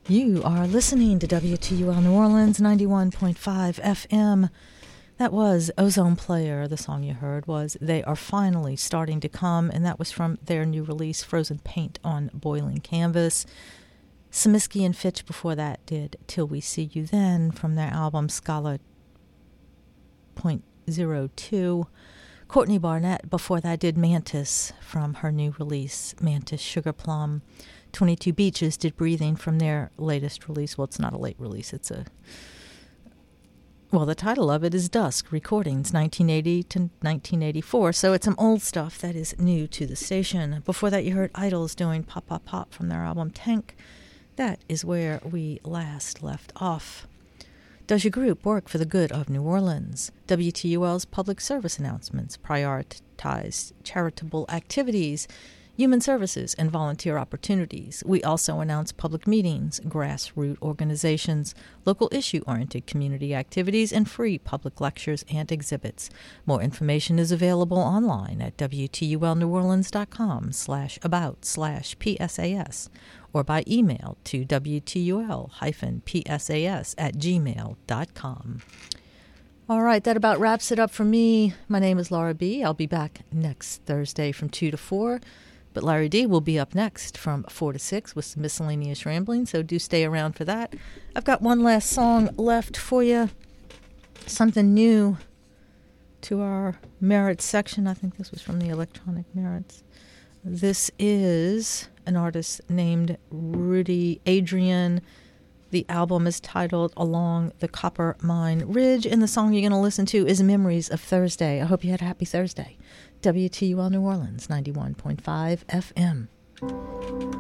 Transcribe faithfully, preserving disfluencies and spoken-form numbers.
You are listening to W T U L New Orleans ninety-one point five F M. That was Ozone Player. The song you heard was They Are Finally Starting to Come, and that was from their new release, Frozen Paint on Boiling Canvas. Samiski and Fitch before that did Till We See You Then from their album Scala point oh two. Courtney Barnett before that did Mantis from her new release, Mantis Sugar Plum. twenty-two Beaches did Breathing from their latest release. Well, it's not a late release. It's a... Well, the title of it is Dusk Recordings, nineteen eighty to nineteen eighty-four. So it's some old stuff that is new to the station. Before that, you heard Idols doing Pop, Pop, Pop from their album Tank. That is where we last left off. Does your group work for the good of New Orleans? W T U L's public service announcements prioritize charitable activities, human services, and volunteer opportunities. We also announce public meetings, grassroots organizations, local issue-oriented community activities, and free public lectures and exhibits. More information is available online at W T U L New Orleans dot com slash about slash P S A S or by email to W T U L P S A S at gmail dot com. All right, that about wraps it up for me. My name is Laura B. I'll be back next Thursday from two to four. But Larry D will be up next from four to six with some miscellaneous rambling, so do stay around for that. I've got one last song left for you, something new to our Merits section. I think this was from the Electronic Merits. This is an artist named Rudy Adrian. The album is titled Along the Copper Mine Ridge, and the song you're going to listen to is Memories of Thursday. I hope you had a happy Thursday. W T U L New Orleans, ninety-one point five F M.